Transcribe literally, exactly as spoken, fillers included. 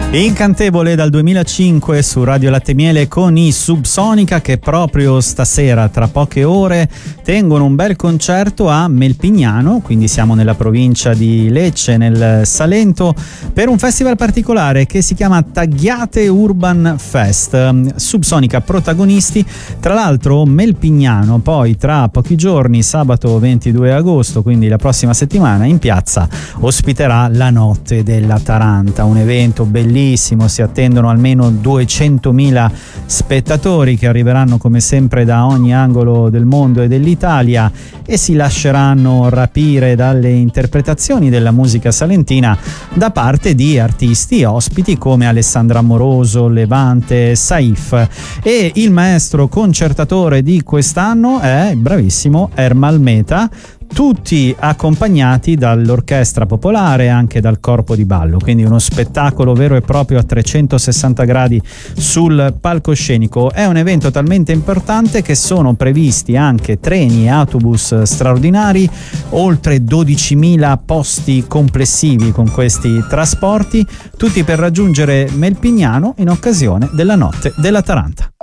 Incantevole dal duemilacinque su Radio Latte Miele con i Subsonica, che proprio stasera, tra poche ore, tengono un bel concerto a Melpignano, quindi siamo nella provincia di Lecce, nel Salento, per un festival particolare che si chiama Tagliate Urban Fest. Subsonica protagonisti, tra l'altro Melpignano poi tra pochi giorni, sabato ventidue agosto, quindi la prossima settimana, in piazza ospiterà la Notte della Taranta, un evento bellissimo. Si attendono almeno duecentomila spettatori che arriveranno come sempre da ogni angolo del mondo e dell'Italia e si lasceranno rapire dalle interpretazioni della musica salentina da parte di artisti ospiti come Alessandra Amoroso, Levante, Saif, e il maestro concertatore di quest'anno è il bravissimo Ermal Meta, tutti accompagnati dall'orchestra popolare e anche dal corpo di ballo, quindi uno spettacolo vero e proprio a trecentosessanta gradi sul palcoscenico. È un evento talmente importante che sono previsti anche treni e autobus straordinari, oltre dodicimila posti complessivi con questi trasporti, tutti per raggiungere Melpignano in occasione della Notte della Taranta.